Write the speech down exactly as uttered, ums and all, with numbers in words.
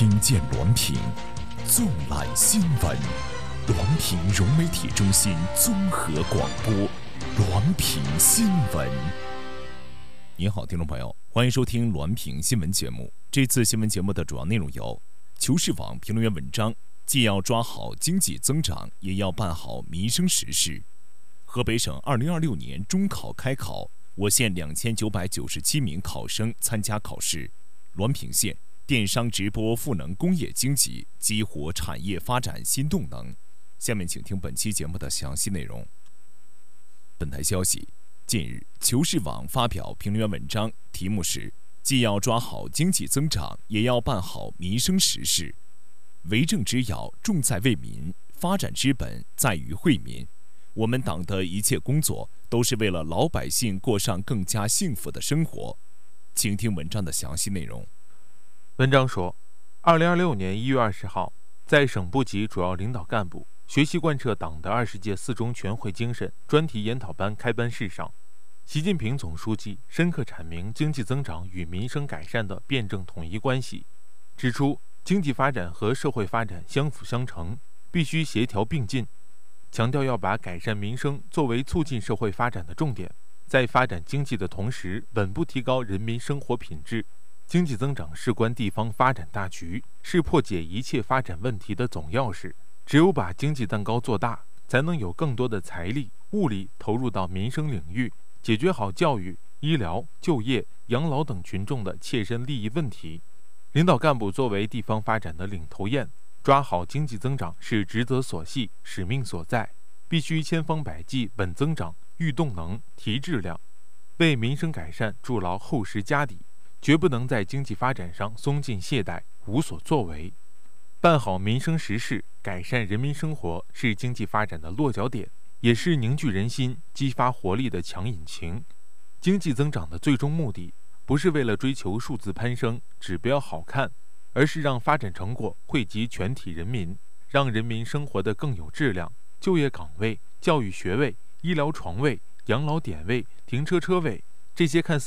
听见滦平，纵览新闻。滦平融媒体中心综合广播，滦平新闻。您好，听众朋友，欢迎收听滦平新闻节目。这次新闻节目的主要内容有：求是网评论员文章，既要抓好经济增长，也要办好民生实事。河北省二零二六年中考开考，我县两千九百九十七名考生参加考试。滦平县电商直播赋能工业经济，激活产业发展新动能。下面请听本期节目的详细内容。本台消息，近日求是网发表评论员文章，题目是既要抓好经济增长，也要办好民生实事。为政之要重在为民，发展之本在于惠民。我们党的一切工作都是为了老百姓过上更加幸福的生活。请听文章的详细内容。 文章说，二零二六年一月二十号，在省部级主要领导干部学习贯彻党的二十届四中全会精神专题研讨班开班式上，习近平总书记深刻阐明经济增长与民生改善的辩证统一关系，指出经济发展和社会发展相辅相成，必须协调并进，强调要把改善民生作为促进社会发展的重点，在发展经济的同时，稳步提高人民生活品质。经济增长事关地方发展大局，是破解一切发展问题的总钥匙。只有把经济蛋糕做大，才能有更多的财力、物力投入到民生领域，解决好教育、医疗、就业、养老等群众的切身利益问题。领导干部作为地方发展的领头雁，抓好经济增长是职责所系、使命所在，必须千方百计稳增长、育动能、提质量，为民生改善筑牢厚实家底，绝不能在经济发展上松劲懈怠、无所作为。办好民生实事，改善人民生活，是经济发展的落脚点，也是凝聚人心、激发活力的强引擎。经济增长的最终目的，不是为了追求数字攀升、指标好看，而是让发展成果惠及全体人民，让人民生活得更有质量，就业岗位、教育学位、医疗床位、养老点位、停车车位，这些看似